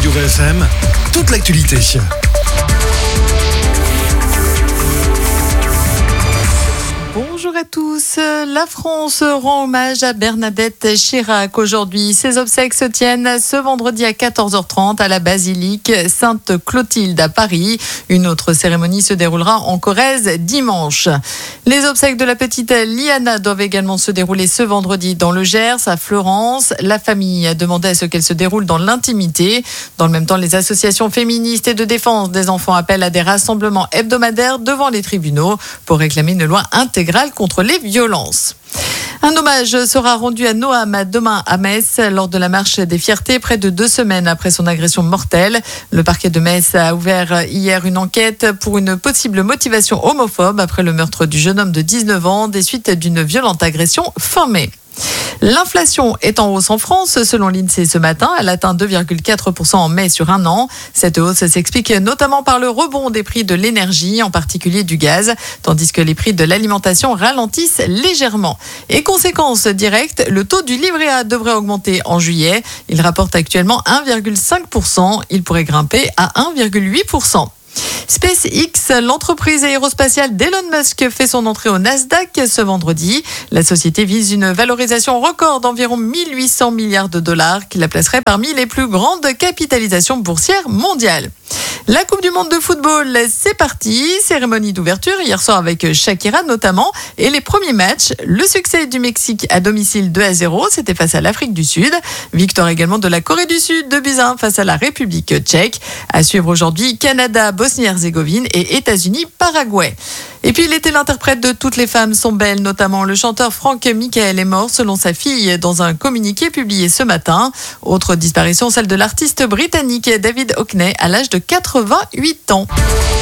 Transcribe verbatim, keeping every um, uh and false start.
V F M, toute l'actualité. Bonjour à tous. La France rend hommage à Bernadette Chirac aujourd'hui. Ses obsèques se tiennent ce vendredi à quatorze heures trente à la basilique Sainte-Clotilde à Paris. Une autre cérémonie se déroulera en Corrèze dimanche. Les obsèques de la petite Liana doivent également se dérouler ce vendredi dans le Gers, à Florence. La famille a demandé à ce qu'elle se déroule dans l'intimité. Dans le même temps, les associations féministes et de défense des enfants appellent à des rassemblements hebdomadaires devant les tribunaux pour réclamer une loi intégrale contre les violences. Un hommage sera rendu à Noam demain à Metz lors de la marche des fiertés, près de deux semaines après son agression mortelle. Le parquet de Metz a ouvert hier une enquête pour une possible motivation homophobe après le meurtre du jeune homme de dix-neuf ans des suites d'une violente agression fin mai. L'inflation est en hausse en France. Selon l'Insee ce matin, elle atteint deux virgule quatre pour cent en mai sur un an. Cette hausse s'explique notamment par le rebond des prix de l'énergie, en particulier du gaz, tandis que les prix de l'alimentation ralentissent légèrement. Et conséquence directe, le taux du livret A devrait augmenter en juillet. Il rapporte actuellement un virgule cinq pour cent. Il pourrait grimper à un virgule huit pour cent. SpaceX, l'entreprise aérospatiale d'Elon Musk, fait son entrée au Nasdaq ce vendredi. La société vise une valorisation record d'environ mille huit cents milliards de dollars qui la placerait parmi les plus grandes capitalisations boursières mondiales. La Coupe du Monde de football, c'est parti. Cérémonie d'ouverture hier soir avec Shakira notamment. Et les premiers matchs, le succès du Mexique à domicile deux à zéro, c'était face à l'Afrique du Sud. Victoire également de la Corée du Sud deux buts à un face à la République tchèque. À suivre aujourd'hui, Canada, Bosnie-Herzégovine et États-Unis, Paraguay. Et puis, il était l'interprète de Toutes les femmes sont belles, notamment le chanteur Franck Michael est mort selon sa fille dans un communiqué publié ce matin. Autre disparition, celle de l'artiste britannique David Hockney à l'âge de quatre-vingt-huit ans.